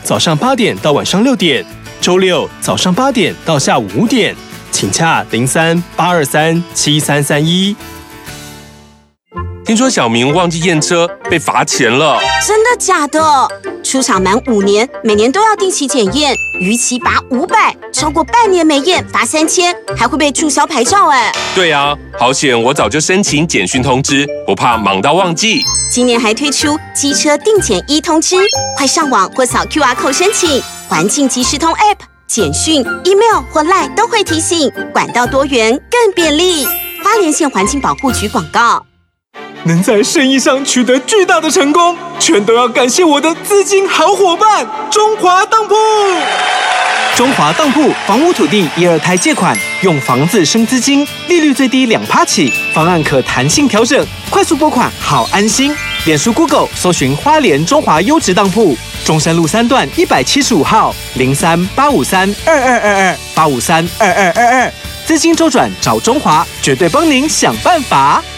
早上8点到晚上6点，周六早上8点到下午5点，请洽03-823-7331。 听说小明忘记验车，被罚钱了。 真的假的？出厂满5年，每年都要定期检验，逾期罚500，超过半年没验罚3000，还会被注销牌照哎。 对啊，好险我早就申请简讯通知，不怕忙到忘记。 今年还推出机车定检1通知，快上网或扫 QR code 申请。环境即时通 App、简讯、email 或 LINE 都会提醒，管道多元更便利。花莲县环境保护局广告。 能在生意上取得巨大的成功，全都要感谢我的资金好伙伴中华当铺。中华当铺房屋土地1、2胎借款，用房子生资金，利率最低2%起，方案可弹性调整，快速拨款好安心。脸书 Google 搜寻花莲中华优质当铺，中山路3段175号03-853-2222 853-2222，资金周转找中华，绝对帮您想办法。